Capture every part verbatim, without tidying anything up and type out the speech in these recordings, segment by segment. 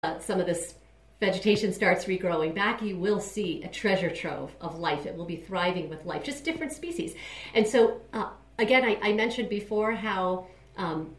uh, some of this vegetation starts regrowing back, you will see a treasure trove of life. It will be thriving with life, just different species. And so, uh, again, I, I mentioned before how um,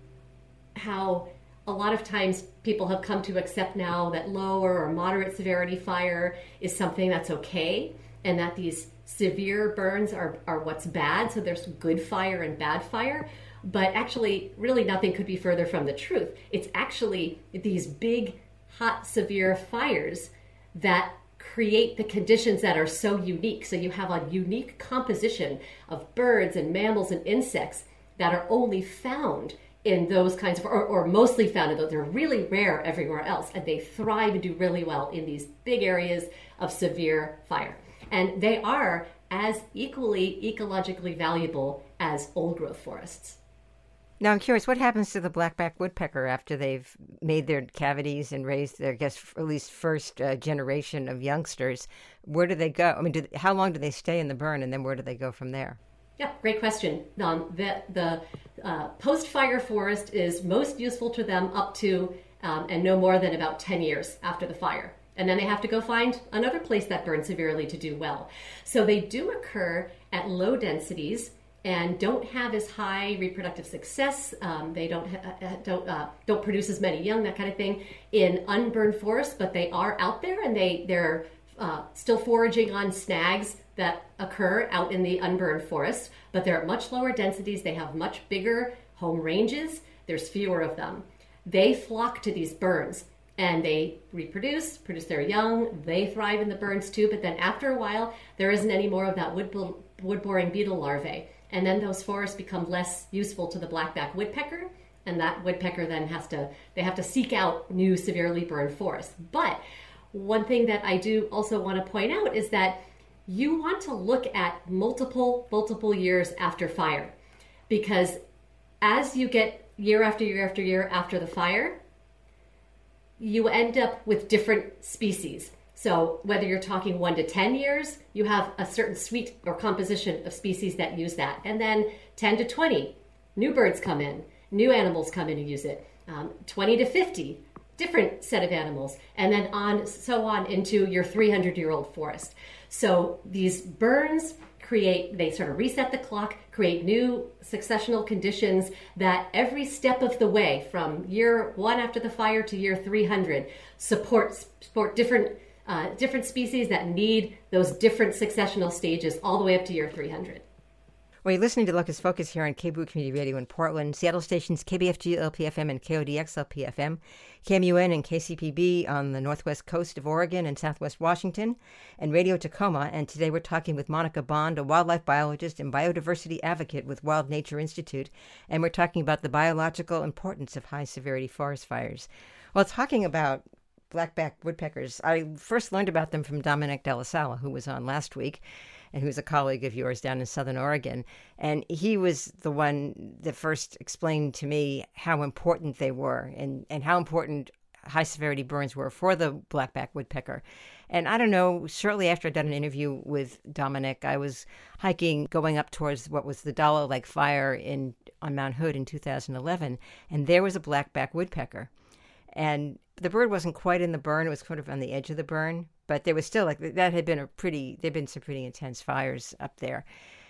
how a lot of times people have come to accept now that lower or moderate severity fire is something that's okay, and that these severe burns are, are what's bad. So there's good fire and bad fire. But actually, really nothing could be further from the truth. It's actually these big, hot, severe fires that create the conditions that are so unique. So you have a unique composition of birds and mammals and insects that are only found in those kinds of, or, or mostly found in those. They're really rare everywhere else, and they thrive and do really well in these big areas of severe fire. And they are as equally ecologically valuable as old growth forests. Now, I'm curious, what happens to the blackback woodpecker after they've made their cavities and raised their, I guess, at least first uh, generation of youngsters? Where do they go? I mean, do, how long do they stay in the burn, and then where do they go from there? Yeah, great question. Um, the the uh, post-fire forest is most useful to them up to um, and no more than about ten years after the fire. And then they have to go find another place that burns severely to do well. So they do occur at low densities and don't have as high reproductive success. Um, they don't ha- don't uh, don't produce as many young, that kind of thing, in unburned forests. But they are out there, and they they're uh, still foraging on snags that occur out in the unburned forest. But they're at much lower densities. They have much bigger home ranges. There's fewer of them. They flock to these burns, and they reproduce, produce their young. They thrive in the burns too. But then after a while, there isn't any more of that wood wood-boring beetle larvae. And then those forests become less useful to the blackback woodpecker, and that woodpecker then has to, they have to seek out new severely burned forests. But one thing that I do also want to point out is that you want to look at multiple, multiple years after fire, because as you get year after year after year after the fire, you end up with different species. So whether you're talking one to ten years, you have a certain suite or composition of species that use that. And then ten to twenty, new birds come in, new animals come in and use it. Um, twenty to fifty, different set of animals. And then on, so on into your three hundred year old forest. So these burns create, they sort of reset the clock, create new successional conditions that every step of the way from year one after the fire to year three hundred support, support different Uh, different species that need those different successional stages all the way up to year three hundred. Well, you're listening to Locust Focus here on K B O O Community Radio in Portland, Seattle stations K B F G L P F M and K O D X L P F M, K M U N and K C P B on the northwest coast of Oregon and southwest Washington, and Radio Tacoma. And today we're talking with Monica Bond, a wildlife biologist and biodiversity advocate with Wild Nature Institute, and we're talking about the biological importance of high-severity forest fires. Well, talking about blackback woodpeckers, I first learned about them from Dominic De La Sala, who was on last week, and who's a colleague of yours down in Southern Oregon. And he was the one that first explained to me how important they were and, and how important high-severity burns were for the blackback woodpecker. And I don't know, shortly after I'd done an interview with Dominic, I was hiking going up towards what was the Dalla Lake fire in on Mount Hood in two thousand eleven, and there was a blackback woodpecker. And the bird wasn't quite in the burn. It was sort of on the edge of the burn. But there was still, like, that had been a pretty, there'd been some pretty intense fires up there.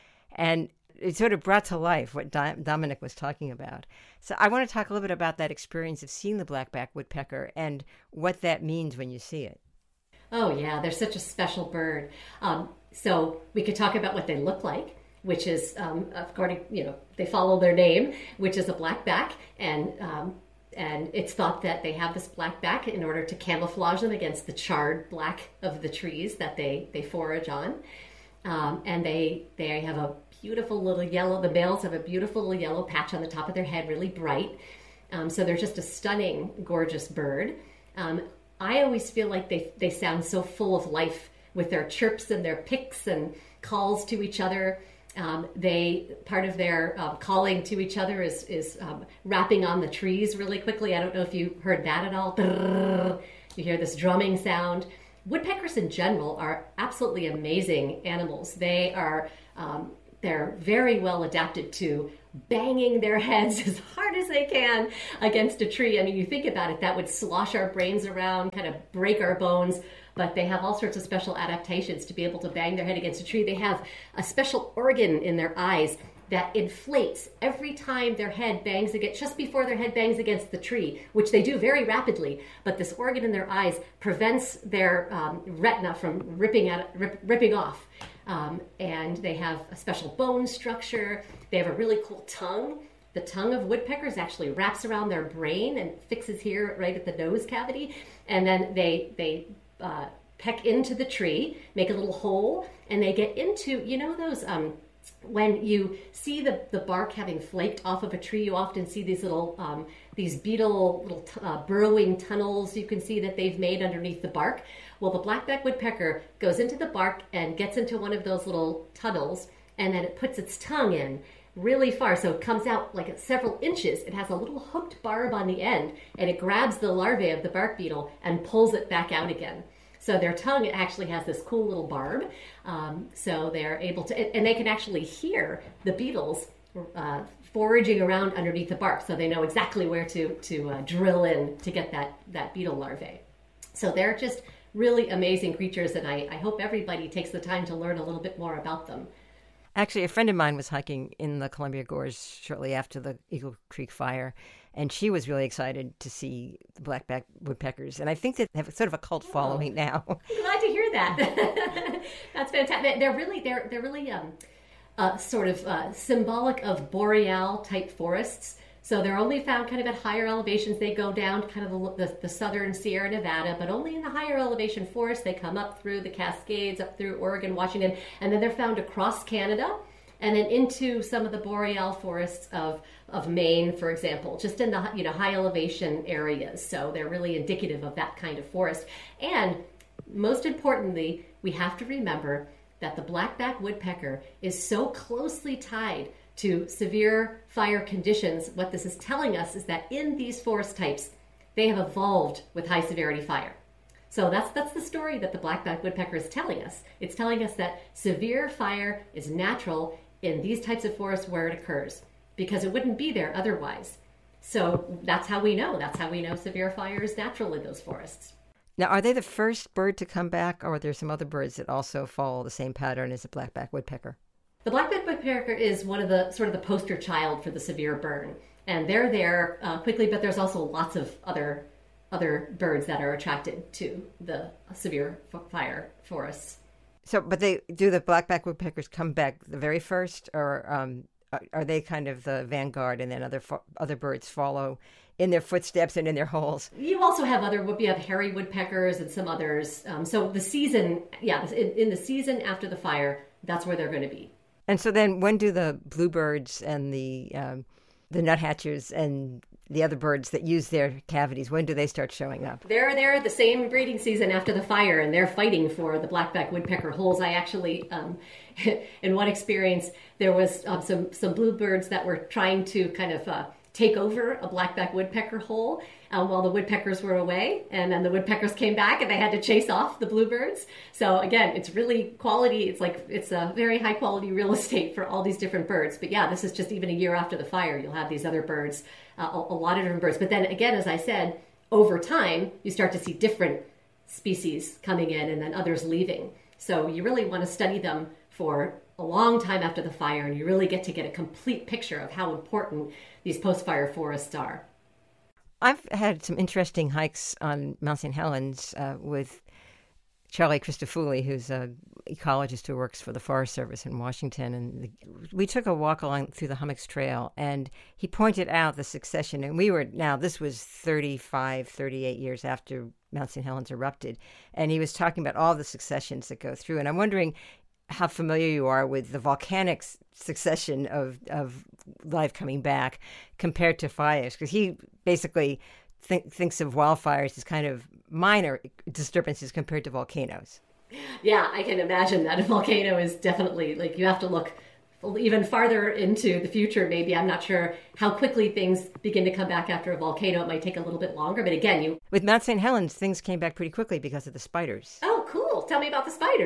And it sort of brought to life what Dom- Dominic was talking about. So I want to talk a little bit about that experience of seeing the blackback woodpecker and what that means when you see it. Oh, yeah. They're such a special bird. Um, so we could talk about what they look like, which is, um, according, you know, they follow their name, which is a blackback. And, um, And it's thought that they have this black back in order to camouflage them against the charred black of the trees that they, they forage on. Um, and they they have a beautiful little yellow, the males have a beautiful little yellow patch on the top of their head, really bright. Um, so they're just a stunning, gorgeous bird. Um, I always feel like they, they sound so full of life with their chirps and their picks and calls to each other. Um, they part of their um, calling to each other is is um, rapping on the trees really quickly. I don't know if you heard that at all. You hear this drumming sound. Woodpeckers in general are absolutely amazing animals. They are um, they're very well adapted to banging their heads as hard as they can against a tree. I mean, you think about it, that would slosh our brains around, kind of break our bones, but they have all sorts of special adaptations to be able to bang their head against a tree. They have a special organ in their eyes that inflates every time their head bangs against, just before their head bangs against the tree, which they do very rapidly. But this organ in their eyes prevents their um, retina from ripping out, rip, ripping off. Um, and they have a special bone structure. They have a really cool tongue. The tongue of woodpeckers actually wraps around their brain and fixes here right at the nose cavity. And then they they uh, peck into the tree, make a little hole, and they get into, you know those... Um, when you see the, the bark having flaked off of a tree, you often see these little, um, these beetle little t- uh, burrowing tunnels you can see that they've made underneath the bark. Well, the black-backed woodpecker goes into the bark and gets into one of those little tunnels, and then it puts its tongue in really far, so it comes out like several inches. It has a little hooked barb on the end, and it grabs the larvae of the bark beetle and pulls it back out again. So their tongue actually has this cool little barb, um, so they're able to, and they can actually hear the beetles uh, foraging around underneath the bark, so they know exactly where to to uh, drill in to get that, that beetle larvae. So they're just really amazing creatures, and I, I hope everybody takes the time to learn a little bit more about them. Actually, a friend of mine was hiking in the Columbia Gorge shortly after the Eagle Creek fire, and she was really excited to see the black-backed woodpeckers. And I think that they have sort of a cult following oh, now. I'm glad to hear that. That's fantastic. They're really, they're they're really um, uh, sort of uh, symbolic of boreal type forests. So they're only found kind of at higher elevations. They go down kind of the, the, the southern Sierra Nevada, but only in the higher elevation forests. They come up through the Cascades, up through Oregon, Washington, and then they're found across Canada and then into some of the boreal forests of, of Maine, for example, just in the you know high elevation areas. So they're really indicative of that kind of forest. And most importantly, we have to remember that the black-backed woodpecker is so closely tied to severe fire conditions. What this is telling us is that in these forest types, they have evolved with high severity fire. So that's that's the story that the black-backed woodpecker is telling us. It's telling us that severe fire is natural in these types of forests where it occurs, because it wouldn't be there otherwise. So that's how we know. That's how we know severe fire is natural in those forests. Now, are they the first bird to come back, or are there some other birds that also follow the same pattern as the black-backed woodpecker? The black-backed woodpecker is one of the sort of the poster child for the severe burn, and they're there uh, quickly. But there's also lots of other other birds that are attracted to the severe f- fire forests. So, but they do the black-backed woodpeckers come back the very first, or um, are they kind of the vanguard, and then other fo- other birds follow in their footsteps and in their holes? You also have other, you have hairy woodpeckers and some others. Um, so the season, yeah, in, in the season after the fire, that's where they're going to be. And so then when do the bluebirds and the um, the nuthatches and the other birds that use their cavities, when do they start showing up? They're there the same breeding season after the fire, and they're fighting for the black-backed woodpecker holes. I actually, um, in one experience, there was um, some, some bluebirds that were trying to kind of uh, take over a black-backed woodpecker hole um, while the woodpeckers were away, and then the woodpeckers came back and they had to chase off the bluebirds. So again, it's really quality. It's like it's a very high quality real estate for all these different birds. But yeah, this is just even a year after the fire, you'll have these other birds, uh, a, a lot of different birds. But then again, as I said, over time, you start to see different species coming in and then others leaving. So you really want to study them for a long time after the fire, and you really get to get a complete picture of how important these post-fire forests are. I've had some interesting hikes on Mount Saint Helens uh, with Charlie Christofouli, who's an ecologist who works for the Forest Service in Washington. And the, we took a walk along through the Hummocks Trail, and he pointed out the succession. And we were, now this was thirty-five, thirty-eight years after Mount Saint Helens erupted. And he was talking about all the successions that go through. And I'm wondering how familiar you are with the volcanic succession of, of life coming back compared to fires, because he basically think, thinks of wildfires as kind of minor disturbances compared to volcanoes. Yeah, I can imagine that a volcano is definitely, like, you have to look even farther into the future, maybe. I'm not sure how quickly things begin to come back after a volcano. It might take a little bit longer, but again, you... With Mount Saint Helens, things came back pretty quickly because of the spiders. Oh, cool. Tell me about the spiders.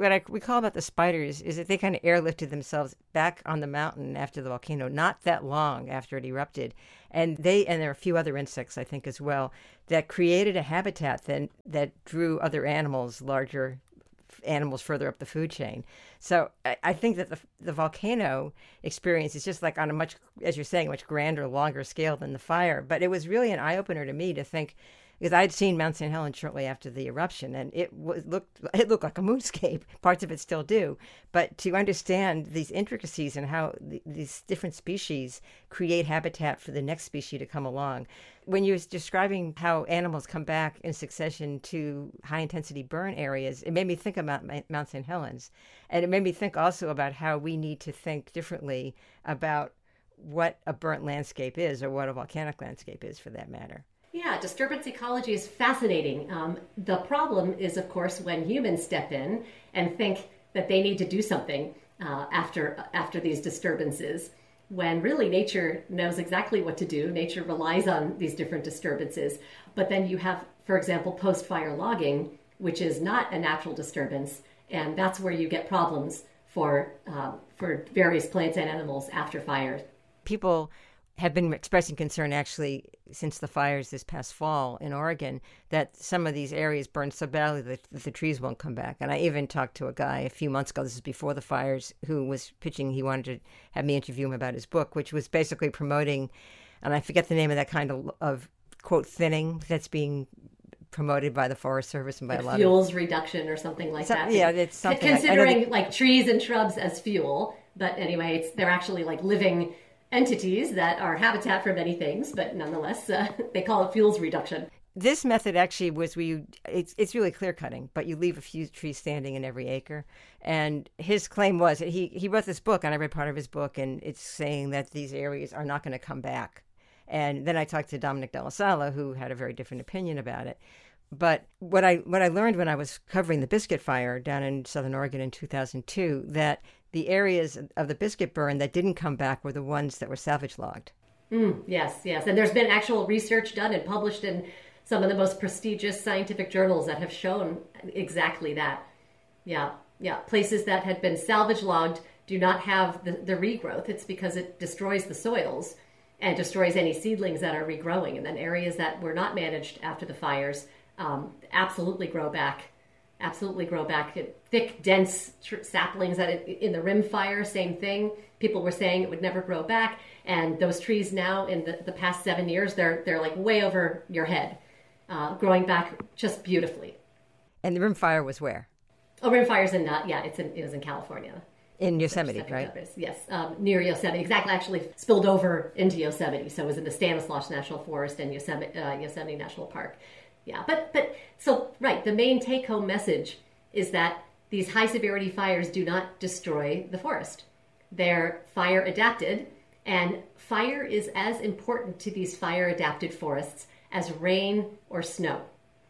What I recall about the spiders is that they kind of airlifted themselves back on the mountain after the volcano, not that long after it erupted. And they, and there are a few other insects, I think, as well, that created a habitat that, that drew other animals, larger animals further up the food chain. So I, I think that the, the volcano experience is just like on a much, as you're saying, much grander, longer scale than the fire. But it was really an eye-opener to me to think, because I'd seen Mount Saint Helens shortly after the eruption, and it was, looked it looked like a moonscape. Parts of it still do. But to understand these intricacies and how the, these different species create habitat for the next species to come along. When you were describing how animals come back in succession to high-intensity burn areas, it made me think about Mount Saint Helens. And it made me think also about how we need to think differently about what a burnt landscape is, or what a volcanic landscape is, for that matter. Yeah, disturbance ecology is fascinating. Um, the problem is, of course, when humans step in and think that they need to do something uh, after after these disturbances, when really nature knows exactly what to do. Nature relies on these different disturbances. But then you have, for example, post-fire logging, which is not a natural disturbance, and that's where you get problems for uh, for various plants and animals after fires. People have been expressing concern, actually, since the fires this past fall in Oregon, that some of these areas burned so badly that, that the trees won't come back. And I even talked to a guy a few months ago, this is before the fires, who was pitching, he wanted to have me interview him about his book, which was basically promoting, and I forget the name of that kind of, of quote, thinning that's being promoted by the Forest Service and by like a lot fuels of... reduction or something like so, that. Yeah, it's something... Considering I, I like trees and shrubs as fuel, but anyway, it's they're actually like living entities that are habitat for many things, but nonetheless, uh, they call it fuels reduction. This method actually was where you, it's, it's really clear cutting, but you leave a few trees standing in every acre. And his claim was that he, he wrote this book, and I read part of his book, and it's saying that these areas are not going to come back. And then I talked to Dominic Della Sala, who had a very different opinion about it. But what I what I learned when I was covering the Biscuit Fire down in Southern Oregon in two thousand two, that the areas of the Biscuit burn that didn't come back were the ones that were salvage logged. Mm, yes, yes. And there's been actual research done and published in some of the most prestigious scientific journals that have shown exactly that. Yeah, yeah. Places that had been salvage logged do not have the, the regrowth. It's because it destroys the soils and destroys any seedlings that are regrowing. And then areas that were not managed after the fires um, absolutely grow back. Absolutely grow back. Thick, dense tr- saplings that it, in the rim fire, same thing. People were saying it would never grow back. And those trees now, in the, the past seven years, they're they're like way over your head, uh, growing back just beautifully. And the rim fire was where? Oh, rim fire's in, uh, yeah, it's in, it was in California. In Yosemite, right? Yes, um, near Yosemite. Exactly, actually spilled over into Yosemite. So it was in the Stanislaus National Forest and Yosemite, uh, Yosemite National Park. Yeah, but, but so, right, the main take-home message is that these high-severity fires do not destroy the forest. They're fire-adapted, and fire is as important to these fire-adapted forests as rain or snow.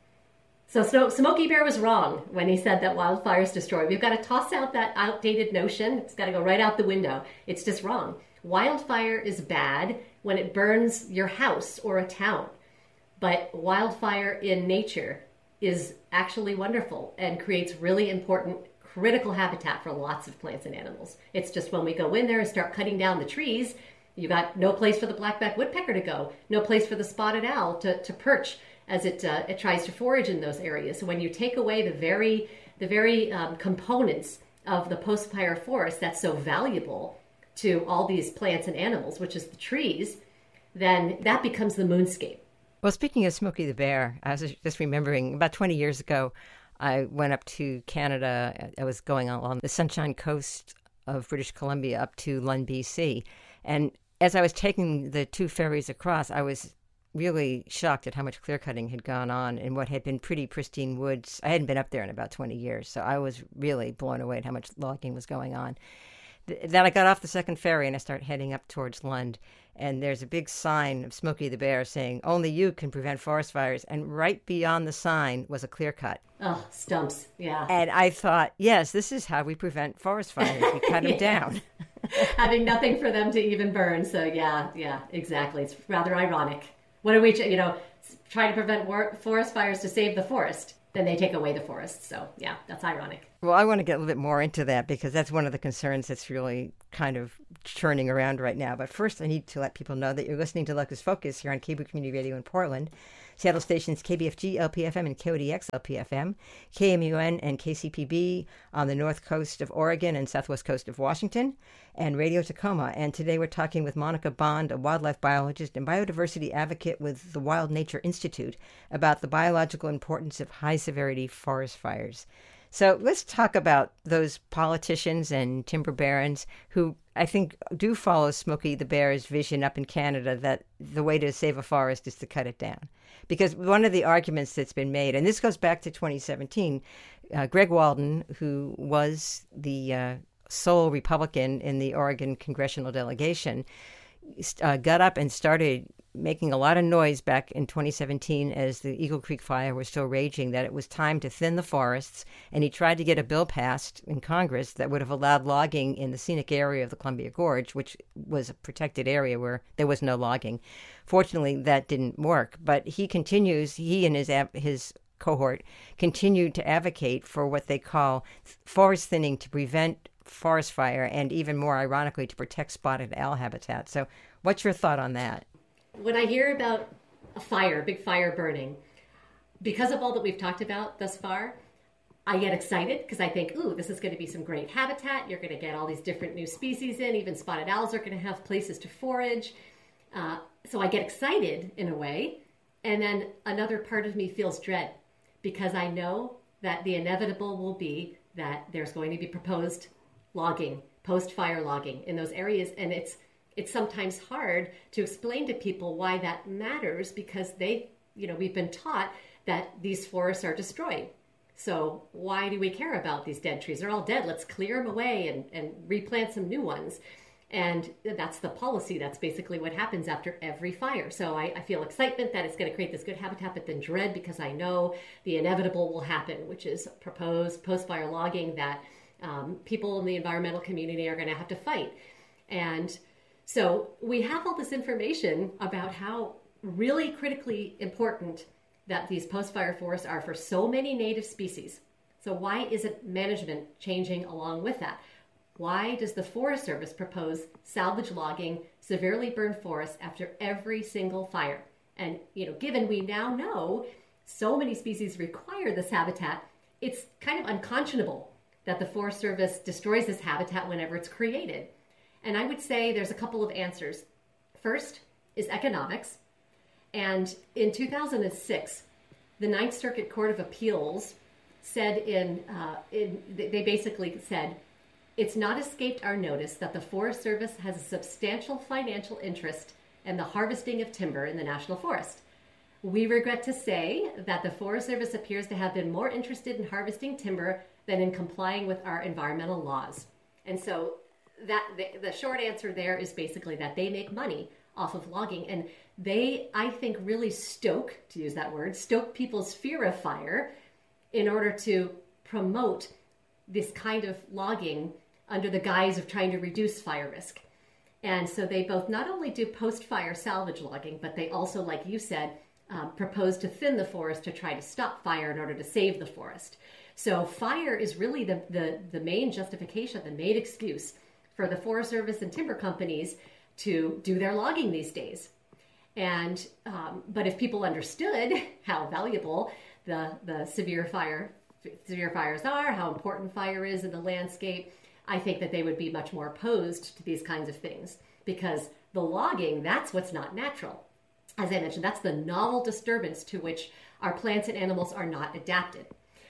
So Snow, Smokey Bear was wrong when he said that wildfires destroy. We've got to toss out that outdated notion. It's got to go right out the window. It's just wrong. Wildfire is bad when it burns your house or a town. But wildfire in nature is actually wonderful and creates really important, critical habitat for lots of plants and animals. It's just when we go in there and start cutting down the trees, you got no place for the black-backed woodpecker to go, no place for the spotted owl to, to perch as it uh, it tries to forage in those areas. So when you take away the very the very um, components of the post-fire forest that's so valuable to all these plants and animals, which is the trees, then that becomes the moonscape. Well, speaking of Smokey the Bear, I was just remembering about twenty years ago, I went up to Canada. I was going along the Sunshine Coast of British Columbia up to Lund, B C. And as I was taking the two ferries across, I was really shocked at how much clear cutting had gone on in what had been pretty pristine woods. I hadn't been up there in about twenty years, so I was really blown away at how much logging was going on. Then I got off the second ferry and I started heading up towards Lund. And there's a big sign of Smokey the Bear saying, "Only you can prevent forest fires." And right beyond the sign was a clear cut. Oh, stumps, yeah. And I thought, yes, this is how we prevent forest fires. We cut them down. Having nothing for them to even burn. So yeah, yeah, exactly. It's rather ironic. What are we, you know, try to prevent war- forest fires to save the forest? then they take away the forest. So yeah, that's ironic. Well, I want to get a little bit more into that because that's one of the concerns that's really kind of churning around right now. But first, I need to let people know that you're listening to Locus Focus here on K B O Community Radio in Portland, Seattle stations K B F G L P F M and K O D X L P F M, K M U N and K C P B on the north coast of Oregon and southwest coast of Washington, and Radio Tacoma. And today we're talking with Monica Bond, a wildlife biologist and biodiversity advocate with the Wild Nature Institute, about the biological importance of high-severity forest fires. So let's talk about those politicians and timber barons who I think do follow Smokey the Bear's vision up in Canada that the way to save a forest is to cut it down. Because one of the arguments that's been made, and this goes back to twenty seventeen, uh, Greg Walden, who was the uh, sole Republican in the Oregon congressional delegation, uh, got up and started making a lot of noise back in twenty seventeen as the Eagle Creek fire was still raging, that it was time to thin the forests, and he tried to get a bill passed in Congress that would have allowed logging in the scenic area of the Columbia Gorge, which was a protected area where there was no logging. Fortunately, that didn't work, but he continues, he and his his cohort continued to advocate for what they call forest thinning to prevent forest fire and, even more ironically, to protect spotted owl habitat. So what's your thought on that? When I hear about a fire, big fire burning, because of all that we've talked about thus far, I get excited because I think, ooh, this is going to be some great habitat. You're going to get all these different new species in. Even spotted owls are going to have places to forage. Uh, so I get excited in a way. And then another part of me feels dread because I know that the inevitable will be that there's going to be proposed logging, post-fire logging in those areas. And it's It's sometimes hard to explain to people why that matters because they, you know, we've been taught that these forests are destroyed. So why do we care about these dead trees? They're all dead. Let's clear them away and, and replant some new ones. And that's the policy. That's basically what happens after every fire. So I, I feel excitement that it's going to create this good habitat, but then dread because I know the inevitable will happen, which is proposed post-fire logging that um, people in the environmental community are going to have to fight. And so we have all this information about how really critically important that these post-fire forests are for so many native species. So why isn't management changing along with that? Why does the Forest Service propose salvage logging severely burned forests after every single fire? And, you know, given we now know so many species require this habitat, it's kind of unconscionable that the Forest Service destroys this habitat whenever it's created. And I would say there's a couple of answers. First is economics. And in two thousand six, the Ninth Circuit Court of Appeals said in, uh, in, they basically said, it's not escaped our notice that the Forest Service has a substantial financial interest in the harvesting of timber in the National Forest. We regret to say that the Forest Service appears to have been more interested in harvesting timber than in complying with our environmental laws. And so that the, the short answer there is basically that they make money off of logging. And they, I think, really stoke, to use that word, stoke people's fear of fire in order to promote this kind of logging under the guise of trying to reduce fire risk. And so they both not only do post-fire salvage logging, but they also, like you said, um, propose to thin the forest to try to stop fire in order to save the forest. So fire is really the, the, the main justification, the main excuse for the Forest Service and timber companies to do their logging these days. And um, but if people understood how valuable the, the severe fire severe fires are, how important fire is in the landscape, I think that they would be much more opposed to these kinds of things because the logging, that's what's not natural. As I mentioned, that's the novel disturbance to which our plants and animals are not adapted.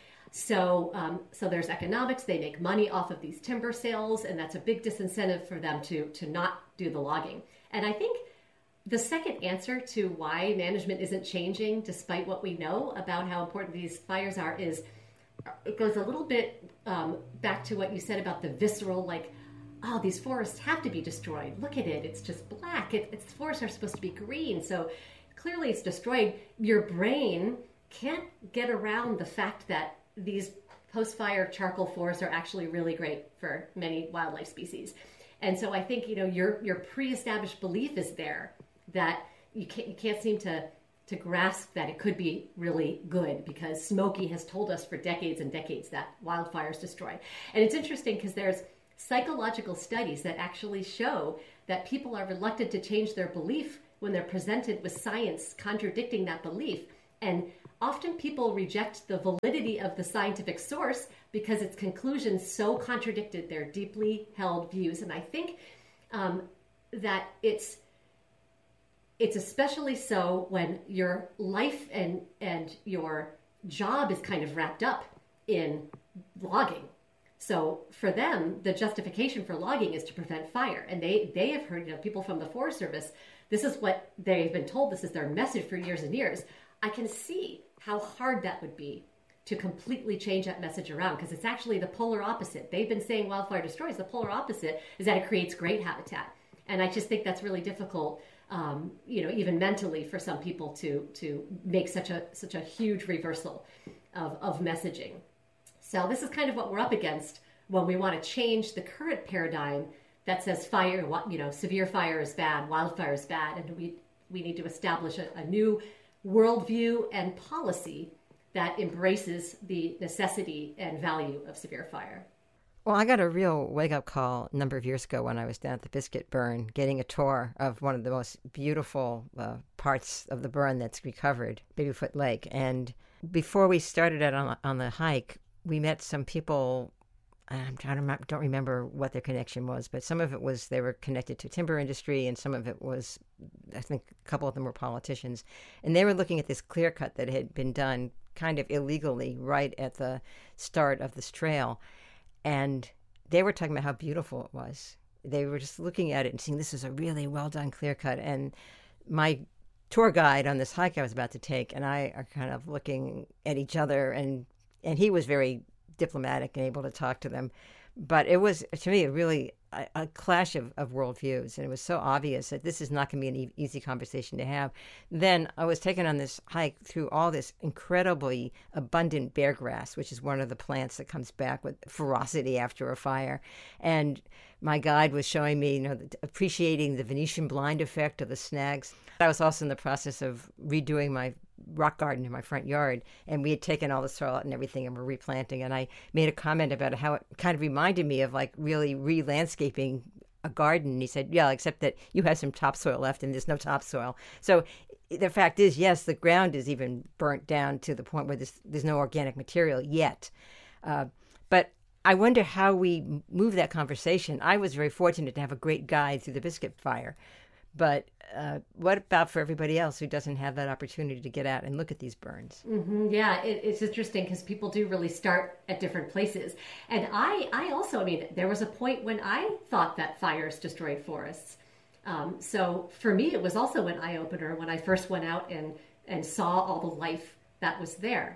So um, so there's economics. They make money off of these timber sales, and that's a big disincentive for them to, to not do the logging. And I think the second answer to why management isn't changing, despite what we know about how important these fires are, is it goes a little bit um, back to what you said about the visceral, like, oh, these forests have to be destroyed. Look at it. It's just black. It, it's forests are supposed to be green. So clearly it's destroyed. Your brain can't get around the fact that these post-fire charcoal forests are actually really great for many wildlife species. And so I think, you know, your your pre-established belief is there that you can't, you can't seem to to grasp that it could be really good, because Smokey has told us for decades and decades that wildfires destroy. And it's interesting because there's psychological studies that actually show that people are reluctant to change their belief when they're presented with science contradicting that belief. And often people reject the validity of the scientific source because its conclusions so contradicted their deeply held views. And I think um, that it's it's especially so when your life and and your job is kind of wrapped up in logging. So for them, the justification for logging is to prevent fire. And they, they have heard, you know, people from the Forest Service, this is what they've been told, this is their message for years and years. I can see how hard that would be to completely change that message around, because it's actually the polar opposite. They've been saying wildfire destroys. The polar opposite is that it creates great habitat. And I just think that's really difficult, um, you know, even mentally for some people to to make such a such a huge reversal of, of messaging. So this is kind of what we're up against when we want to change the current paradigm that says fire, you know, severe fire is bad, wildfire is bad, and we we need to establish a, a new worldview and policy that embraces the necessity and value of severe fire. Well, I got a real wake-up call a number of years ago when I was down at the Biscuit Burn getting a tour of one of the most beautiful uh, parts of the burn that's recovered, Babyfoot Lake. And before we started out on, on the hike, we met some people. I'm trying to don't remember what their connection was, but some of it was they were connected to timber industry, and some of it was, I think a couple of them were politicians. And they were looking at this clear cut that had been done kind of illegally right at the start of this trail. And they were talking about how beautiful it was. They were just looking at it and seeing this is a really well done clear cut. And my tour guide on this hike I was about to take and I are kind of looking at each other, and and he was very diplomatic and able to talk to them. But it was, to me, a really a, a clash of, of worldviews. And it was so obvious that this is not going to be an e- easy conversation to have. Then I was taken on this hike through all this incredibly abundant bear grass, which is one of the plants that comes back with ferocity after a fire. And my guide was showing me, you know, the, appreciating the Venetian blind effect of the snags. I was also in the process of redoing my rock garden in my front yard, and we had taken all the soil out and everything and we're replanting, and I made a comment about how it kind of reminded me of like really re-landscaping a garden. And he said, yeah, except that you have some topsoil left and there's no topsoil. So the fact is, yes, the ground is even burnt down to the point where there's, there's no organic material yet. Uh, but I wonder how we move that conversation. I was very fortunate to have a great guide through the Biscuit Fire. But uh, what about for everybody else who doesn't have that opportunity to get out and look at these burns? Mm-hmm. Yeah, it, it's interesting because people do really start at different places. And I, I also, I mean, there was a point when I thought that fires destroyed forests. Um, so for me, it was also an eye-opener when I first went out and, and saw all the life that was there.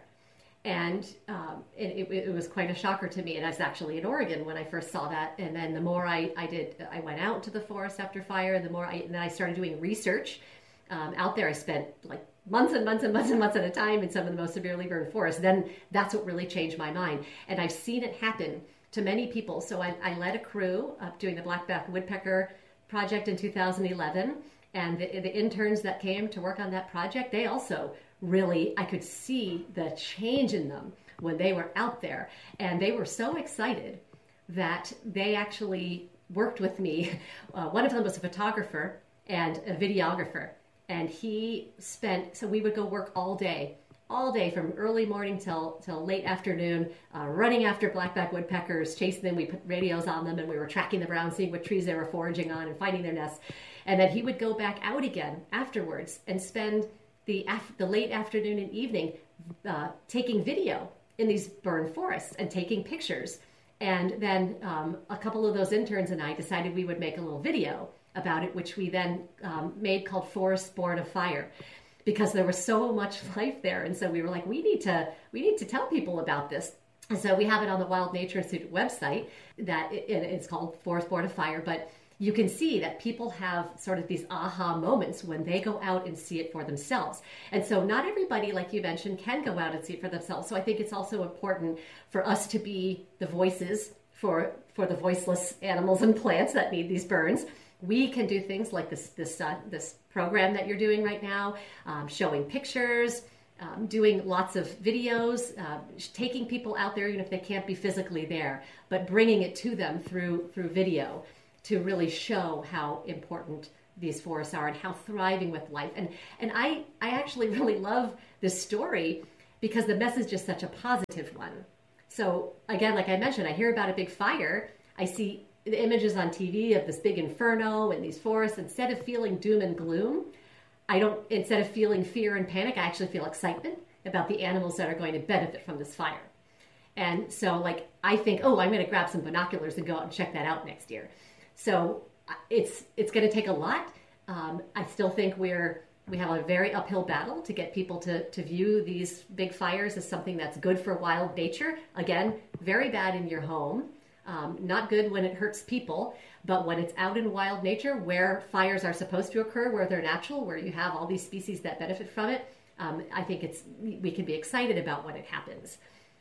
And um, it, it, it was quite a shocker to me. And I was actually in Oregon when I first saw that. And then the more I, I did, I went out to the forest after fire. The more I, and then I started doing research um, out there. I spent like months and months and months and months at a time in some of the most severely burned forests. Then that's what really changed my mind. And I've seen it happen to many people. So I, I led a crew up doing the Blackback Woodpecker project in two thousand eleven. And the, the interns that came to work on that project, they also really, I could see the change in them when they were out there. And they were so excited that they actually worked with me. Uh, one of them was a photographer and a videographer. And he spent, so we would go work all day, all day from early morning till till late afternoon, uh, running after blackback woodpeckers, chasing them. We put radios on them and we were tracking the brown, seeing what trees they were foraging on and finding their nests. And then he would go back out again afterwards and spend the af- the late afternoon and evening uh, taking video in these burned forests and taking pictures. And then um, a couple of those interns and I decided we would make a little video about it, which we then um, made called Forests Born of Fire, because there was so much life there. And so we were like, we need to we need to tell people about this. And so we have it on the Wild Nature Institute website that it, it's called Forests Born of Fire. But you can see that people have sort of these aha moments when they go out and see it for themselves. And so not everybody, like you mentioned, can go out and see it for themselves. So I think it's also important for us to be the voices for, for the voiceless animals and plants that need these burns. we can do things like this this uh, this program that you're doing right now, um, showing pictures, um, doing lots of videos, uh, taking people out there even if they can't be physically there, but bringing it to them through through video to really show how important these forests are and how thriving with life. And and I, I actually really love this story because the message is such a positive one. So again, like I mentioned, I hear about a big fire. I see the images on T V of this big inferno and these forests. Instead of feeling doom and gloom, I don't, instead of feeling fear and panic, I actually feel excitement about the animals that are going to benefit from this fire. And so like, I think, oh, I'm going to grab some binoculars and go out and check that out next year. So it's it's going to take a lot. Um, I still think we're we have a very uphill battle to get people to, to view these big fires as something that's good for wild nature. Again, very bad in your home, um, not good when it hurts people, but when it's out in wild nature where fires are supposed to occur, where they're natural, where you have all these species that benefit from it, um, I think it's we can be excited about when it happens.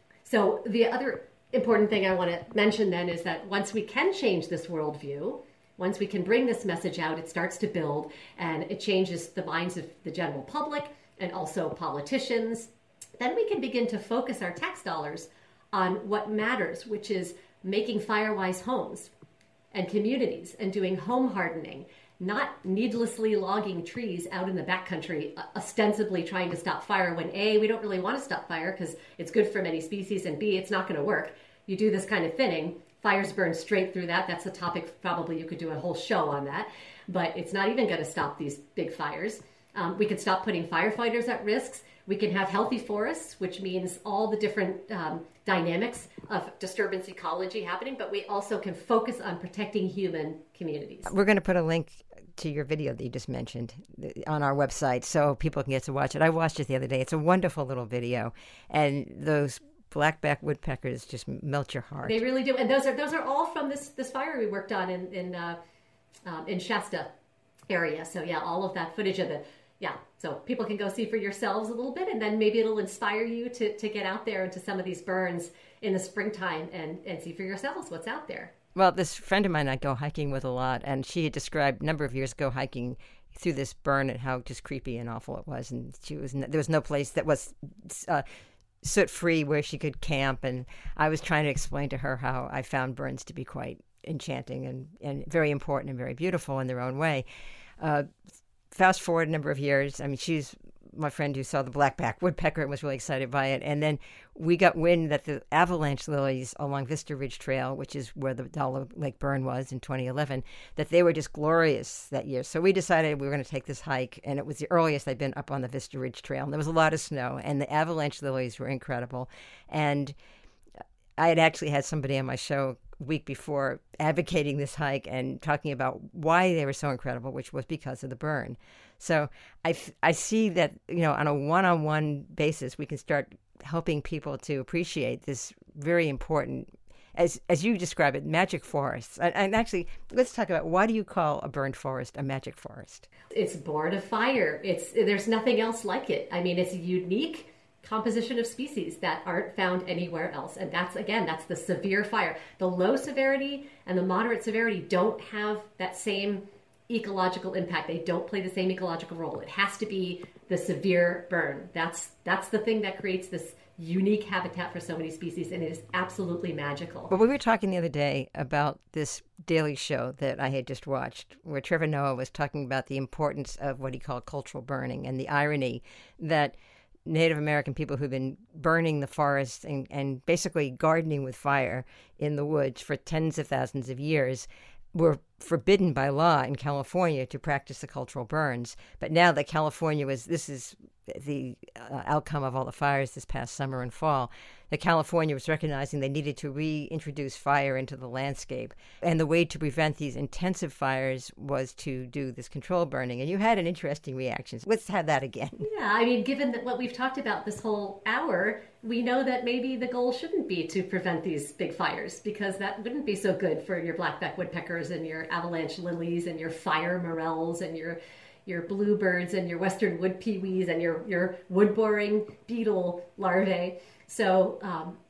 So the other important thing I want to mention then is that once we can change this worldview, once we can bring this message out, it starts to build and it changes the minds of the general public and also politicians. Then we can begin to focus our tax dollars on what matters, which is making fire-wise homes and communities and doing home hardening, not needlessly logging trees out in the backcountry, ostensibly trying to stop fire when A, we don't really want to stop fire because it's good for many species, and B, it's not going to work. You do this kind of thinning, fires burn straight through that. That's a topic, probably you could do a whole show on that, but it's not even going to stop these big fires. Um, we could stop putting firefighters at risks. We can have healthy forests, which means all the different um, dynamics of disturbance ecology happening, but we also can focus on protecting human communities. We're going to put a link to your video that you just mentioned on our website so people can get to watch it. I watched it the other day. It's a wonderful little video, and those blackback woodpeckers just melt your heart. They really do, and those are those are all from this this fire we worked on in in uh, um, in Shasta area. So yeah, all of that footage of the yeah. So people can go see for yourselves a little bit, and then maybe it'll inspire you to to get out there into some of these burns in the springtime and and see for yourselves what's out there. Well, this friend of mine I go hiking with a lot, and she had described a number of years ago hiking through this burn and how just creepy and awful it was, and she was there was no place that was Uh, soot-free where she could camp, and I was trying to explain to her how I found burns to be quite enchanting and, and very important and very beautiful in their own way. Uh, fast forward a number of years, I mean, she's my friend who saw the blackback woodpecker and was really excited by it, and then we got wind that the avalanche lilies along Vista Ridge Trail, which is where the Dollar Lake burn was in twenty eleven, that they were just glorious that year. So we decided we were going to take this hike, and it was the earliest I'd been up on the Vista Ridge Trail, and there was a lot of snow, and the avalanche lilies were incredible. And I had actually had somebody on my show a week before advocating this hike and talking about why they were so incredible, which was because of the burn. So I, I see that, you know, on a one-on-one basis, we can start helping people to appreciate this very important, as as you describe it, magic forests. And, and actually, let's talk about, why do you call a burned forest a magic forest? It's born of fire. It's there's nothing else like it. I mean, it's a unique composition of species that aren't found anywhere else. And that's, again, that's the severe fire. The low severity and the moderate severity don't have that same ecological impact. They don't play the same ecological role. It has to be the severe burn. That's that's the thing that creates this unique habitat for so many species, and it is absolutely magical. Well, we were talking the other day about this Daily Show that I had just watched, where Trevor Noah was talking about the importance of what he called cultural burning and the irony that Native American people who've been burning the forests and, and basically gardening with fire in the woods for tens of thousands of years were forbidden by law in California to practice the cultural burns. But now that California was, this is the uh, outcome of all the fires this past summer and fall, that California was recognizing they needed to reintroduce fire into the landscape. And the way to prevent these intensive fires was to do this control burning. And you had an interesting reaction. Let's have that again. Yeah, I mean, given that what we've talked about this whole hour, we know that maybe the goal shouldn't be to prevent these big fires, because that wouldn't be so good for your blackback woodpeckers and your avalanche lilies and your fire morels and your your bluebirds and your western wood peewees and your, your wood boring beetle larvae. So um,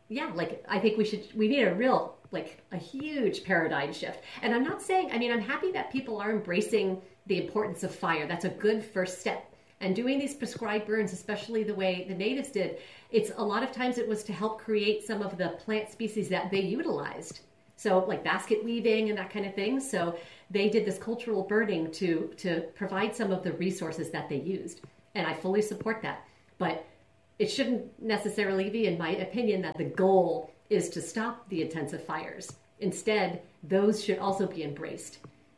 yeah, like I think we should, we need a real, like a huge paradigm shift. And I'm not saying, I mean, I'm happy that people are embracing the importance of fire. That's a good first step. And doing these prescribed burns, especially the way the natives did, it's a lot of times it was to help create some of the plant species that they utilized. So like basket weaving and that kind of thing. So they did this cultural burning to, to provide some of the resources that they used. And I fully support that. But it shouldn't necessarily be, in my opinion, that the goal is to stop the intensive fires. Instead, those should also be embraced.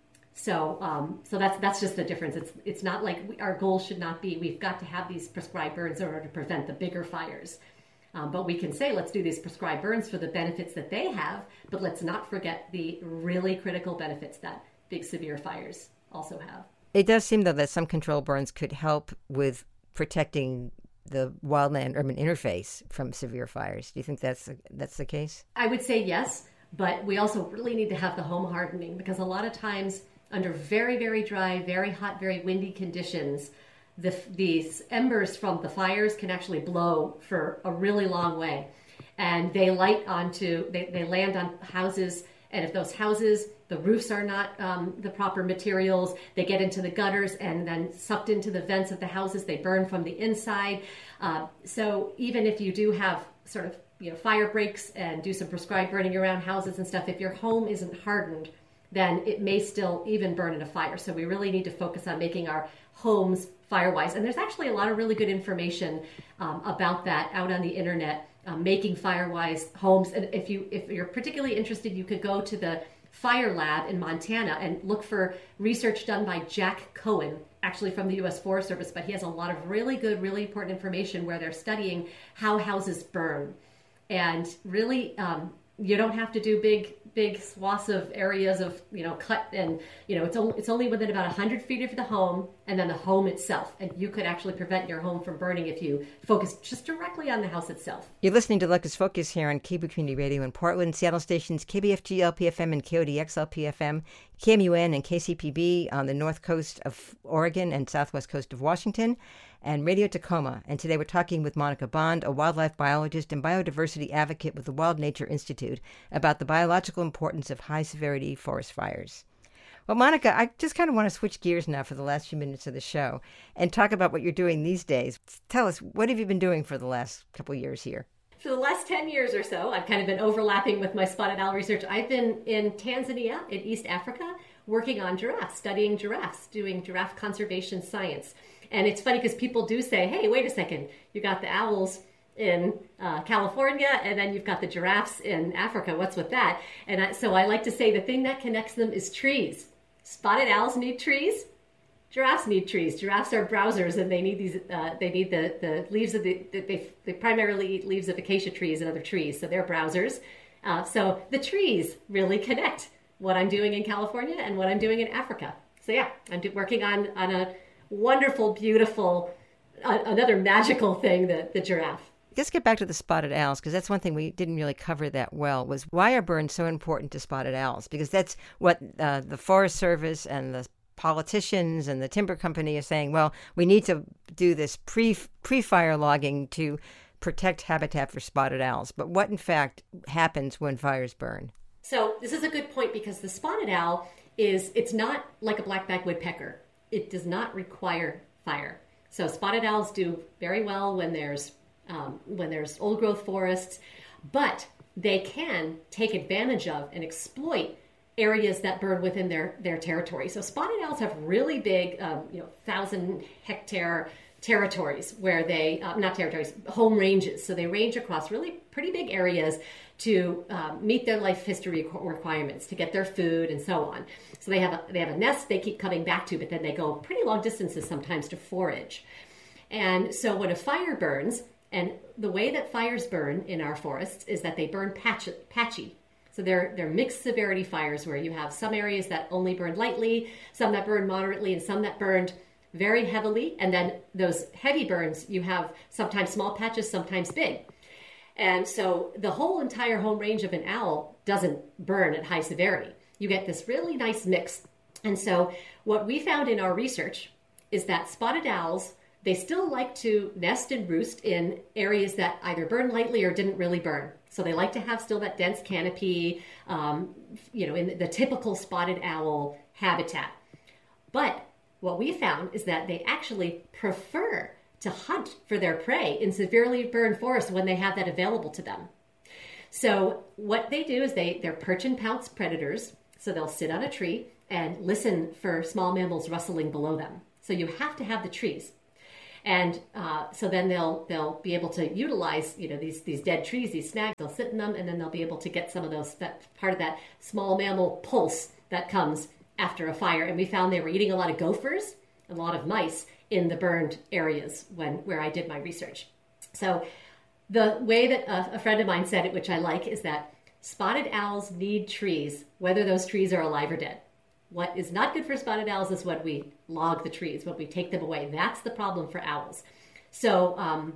So, um, so that's that's just the difference. It's it's not like we, our goal should not be we've got to have these prescribed burns in order to prevent the bigger fires. Um, but we can say let's do these prescribed burns for the benefits that they have, but let's not forget the really critical benefits that big severe fires also have. It does seem, though, that some control burns could help with protecting the wildland-urban interface from severe fires. Do you think that's that's the case? I would say yes, but we also really need to have the home hardening, because a lot of times under very, very dry, very hot, very windy conditions, the, these embers from the fires can actually blow for a really long way. And they light onto, they, they land on houses, and if those houses, the roofs are not um, the proper materials, they get into the gutters and then sucked into the vents of the houses, they burn from the inside. Uh, so even if you do have sort of, you know, fire breaks and do some prescribed burning around houses and stuff, if your home isn't hardened, then it may still even burn in a fire. So we really need to focus on making our homes fire-wise. And there's actually a lot of really good information um, about that out on the internet, um, making fire-wise homes. And if, you, if you're particularly interested, you could go to the Fire Lab in Montana and look for research done by Jack Cohen, actually from the U S Forest Service, but he has a lot of really good, really important information where they're studying how houses burn. And really, um, you don't have to do big, big swaths of areas of, you know, cut, and, you know, it's only, it's only within about one hundred feet of the home and then the home itself. And you could actually prevent your home from burning if you focus just directly on the house itself. You're listening to Locus Focus here on K B O Community Radio in Portland, Seattle stations K B F G L P F M and K O D X L P F M, K M U N and K C P B on the north coast of Oregon and southwest coast of Washington, and Radio Tacoma. And today we're talking with Monica Bond, a wildlife biologist and biodiversity advocate with the Wild Nature Institute, about the biological importance of high-severity forest fires. Well, Monica, I just kind of want to switch gears now for the last few minutes of the show and talk about what you're doing these days. Tell us, what have you been doing for the last couple of years here? For the last ten years or so, I've kind of been overlapping with my spotted owl research. I've been in Tanzania, in East Africa, working on giraffes, studying giraffes, doing giraffe conservation science. And it's funny because people do say, hey, wait a second, you got the owls in uh, California, and then you've got the giraffes in Africa. What's with that? And I, so I like to say the thing that connects them is trees. Spotted owls need trees. Giraffes need trees. Giraffes are browsers, and they need these. Uh, they need the, the leaves of the. They, they primarily eat leaves of acacia trees and other trees, so they're browsers. Uh, so the trees really connect what I'm doing in California and what I'm doing in Africa. So yeah, I'm do, working on on a wonderful, beautiful, uh, another magical thing, the the giraffe. Let's get back to the spotted owls, because that's one thing we didn't really cover that well, was why are burns so important to spotted owls? Because that's what uh, the Forest Service and the politicians and the timber company are saying, well, we need to do this pre, pre-fire logging to protect habitat for spotted owls. But what, in fact, happens when fires burn? So this is a good point, because the spotted owl is, it's not like a black-backed woodpecker. It does not require fire. So spotted owls do very well when there's Um, when there's old growth forests, but they can take advantage of and exploit areas that burn within their, their territory. So spotted owls have really big, um, you know, thousand hectare territories where they, uh, not territories, home ranges. So they range across really pretty big areas to um, meet their life history requirements, to get their food and so on. So they have a, they have a nest they keep coming back to, but then they go pretty long distances sometimes to forage. And so when a fire burns, and the way that fires burn in our forests is that they burn patch, patchy. So they're, they're mixed severity fires where you have some areas that only burn lightly, some that burn moderately, and some that burned very heavily. And then those heavy burns, you have sometimes small patches, sometimes big. And so the whole entire home range of an owl doesn't burn at high severity. You get this really nice mix. And so what we found in our research is that spotted owls they still like to nest and roost in areas that either burn lightly or didn't really burn. So they like to have still that dense canopy, um, you know, in the typical spotted owl habitat. But what we found is that they actually prefer to hunt for their prey in severely burned forests when they have that available to them. So what they do is they, they're perch and pounce predators. So they'll sit on a tree and listen for small mammals rustling below them. So you have to have the trees. And uh, so then they'll they'll be able to utilize, you know, these these dead trees, these snags. They'll sit in them, and then they'll be able to get some of those, that part of that small mammal pulse that comes after a fire. And we found they were eating a lot of gophers, a lot of mice in the burned areas when where I did my research. So the way that a, a friend of mine said it, which I like, is that spotted owls need trees, whether those trees are alive or dead. What is not good for spotted owls is when we log the trees, when we take them away. That's the problem for owls. So um,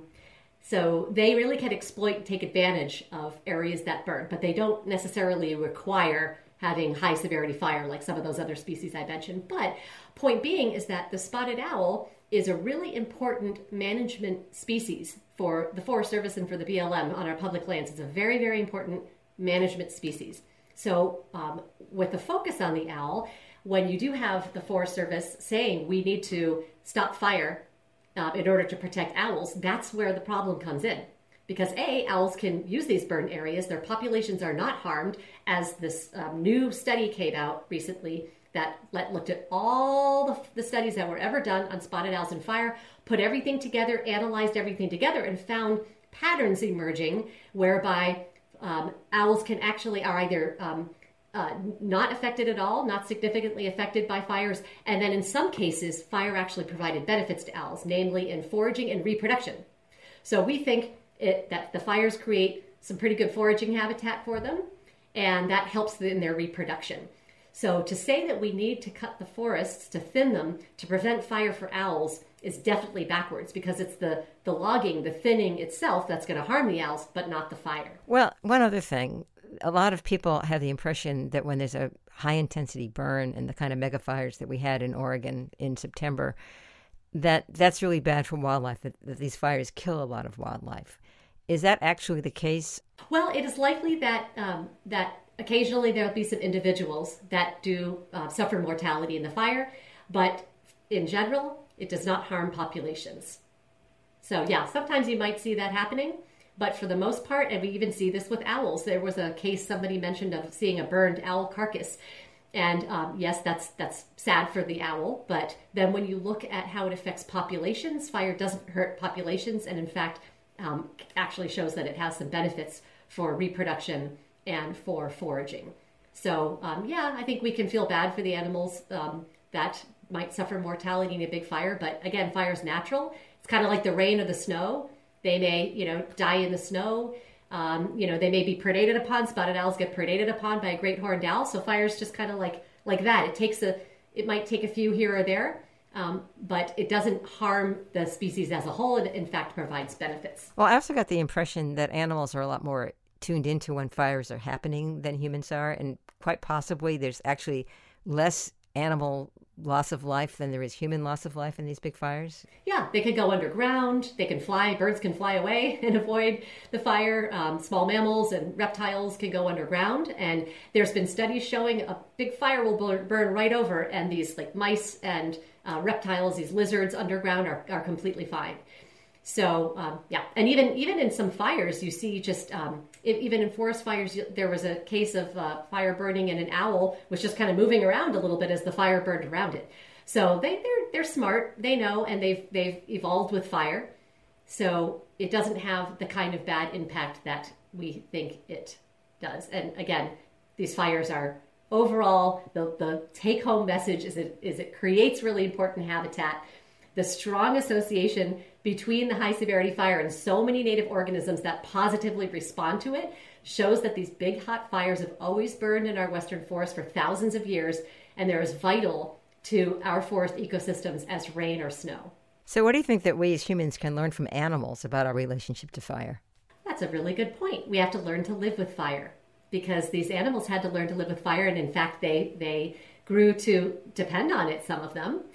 so they really can exploit and take advantage of areas that burn, but they don't necessarily require having high severity fire like some of those other species I mentioned. But point being is that the spotted owl is a really important management species for the Forest Service and for the B L M on our public lands. It's a very, very important management species. So um, with the focus on the owl, when you do have the Forest Service saying we need to stop fire uh, in order to protect owls, that's where the problem comes in. Because A, owls can use these burned areas. Their populations are not harmed, as this um, new study came out recently that let, looked at all the, the studies that were ever done on spotted owls and fire, put everything together, analyzed everything together, and found patterns emerging whereby Um, owls can actually are either um, uh, not affected at all, not significantly affected by fires, and then in some cases, fire actually provided benefits to owls, namely in foraging and reproduction. So we think it, that the fires create some pretty good foraging habitat for them, and that helps in their reproduction. So to say that we need to cut the forests, to thin them, to prevent fire for owls is definitely backwards, because it's the, the logging, the thinning itself that's going to harm the owls, but not the fire. Well, one other thing. A lot of people have the impression that when there's a high-intensity burn and the kind of mega fires that we had in Oregon in September, that that's really bad for wildlife, that, that these fires kill a lot of wildlife. Is that actually the case? Well, it is likely that um, that occasionally there'll be some individuals that do uh, suffer mortality in the fire, but in general, it does not harm populations. So yeah, sometimes you might see that happening, but for the most part, and we even see this with owls. There was a case somebody mentioned of seeing a burned owl carcass. And um, yes, that's that's sad for the owl, but then when you look at how it affects populations, fire doesn't hurt populations, and in fact, um, actually shows that it has some benefits for reproduction and for foraging. So um, yeah, I think we can feel bad for the animals um, that might suffer mortality in a big fire, but again, fire is natural. It's kind of like the rain or the snow. They may, you know, die in the snow. Um, you know, they may be predated upon. Spotted owls get predated upon by a great horned owl. So fire is just kind of like like that. It takes a, it might take a few here or there, um, but it doesn't harm the species as a whole. It in fact provides benefits. Well, I also got the impression that animals are a lot more tuned into when fires are happening than humans are, and quite possibly there's actually less animal loss of life than there is human loss of life in these big fires? Yeah, they could go underground. They can fly. Birds can fly away and avoid the fire. Um, small mammals and reptiles can go underground. And there's been studies showing a big fire will burn right over, and these like mice and uh, reptiles, these lizards underground are, are completely fine. So um, yeah, and even even in some fires, you see just um, if, even in forest fires, there was a case of uh, fire burning, and an owl was just kind of moving around a little bit as the fire burned around it. So they they're they're smart, they know, and they've they've evolved with fire. So it doesn't have the kind of bad impact that we think it does. And again, these fires are overall the the take home message is it is it creates really important habitat. The strong association between the high severity fire and so many native organisms that positively respond to it shows that these big hot fires have always burned in our western forests for thousands of years, and they're as vital to our forest ecosystems as rain or snow. So what do you think that we as humans can learn from animals about our relationship to fire? That's a really good point. We have to learn to live with fire, because these animals had to learn to live with fire, and in fact they they grew to depend on it, some of them.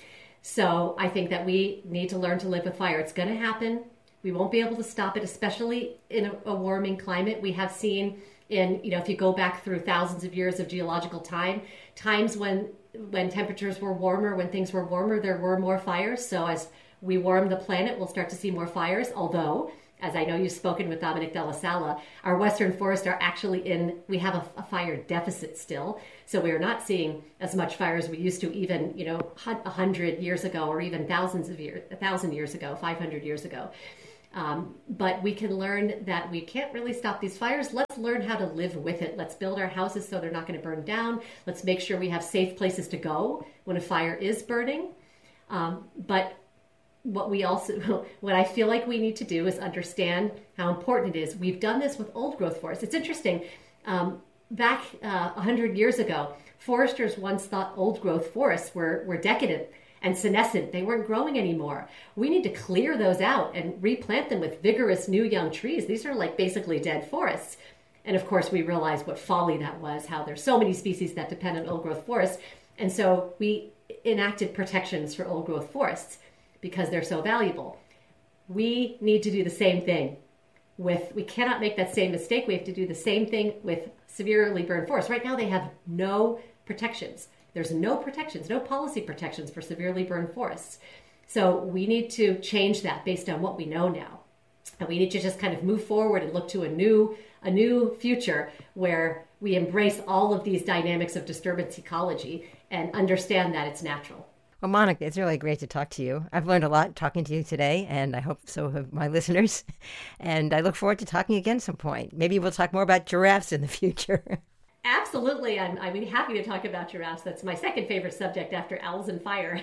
So I think that we need to learn to live with fire. It's going to happen. We won't be able to stop it, especially in a, a warming climate. We have seen in, you know, if you go back through thousands of years of geological time, times when when temperatures were warmer, when things were warmer, there were more fires. So as we warm the planet, we'll start to see more fires. Although, as I know you've spoken with Dominic Della Sala, our western forests are actually in, we have a, a fire deficit still. So we are not seeing as much fire as we used to even, you know, a hundred years ago, or even thousands of years, a thousand years ago, five hundred years ago. Um, but we can learn that we can't really stop these fires. Let's learn how to live with it. Let's build our houses so they're not going to burn down. Let's make sure we have safe places to go when a fire is burning. Um, but what we also, what I feel like we need to do is understand how important it is. We've done this with old growth forests. It's interesting. Um, back uh, one hundred years ago, foresters once thought old growth forests were, were decadent and senescent. They weren't growing anymore. We need to clear those out and replant them with vigorous new young trees. These are like basically dead forests. And of course, we realized what folly that was, how there's so many species that depend on old growth forests. And so we enacted protections for old growth forests because they're so valuable. We need to do the same thing with, we cannot make that same mistake. We have to do the same thing with severely burned forests. Right now, they have no protections. There's no protections, no policy protections for severely burned forests. So we need to change that based on what we know now. And we need to just kind of move forward and look to a new, a new future where we embrace all of these dynamics of disturbance ecology and understand that it's natural. Well, Monica, it's really great to talk to you. I've learned a lot talking to you today, and I hope so have my listeners. And I look forward to talking again some point. Maybe we'll talk more about giraffes in the future. Absolutely. I'm, I'd be happy to talk about giraffes. That's my second favorite subject after owls and fire.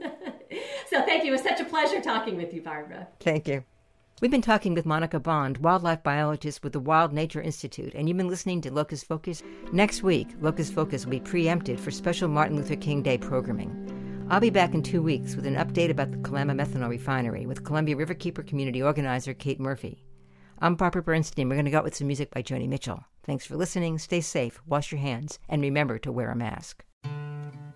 So thank you. It was such a pleasure talking with you, Barbara. Thank you. We've been talking with Monica Bond, wildlife biologist with the Wild Nature Institute, and you've been listening to Locus Focus. Next week, Locus Focus will be preempted for special Martin Luther King Day programming. I'll be back in two weeks with an update about the Kalama Methanol Refinery with Columbia Riverkeeper community organizer Kate Murphy. I'm Barbara Bernstein. We're going to go out with some music by Joni Mitchell. Thanks for listening. Stay safe, wash your hands, and remember to wear a mask.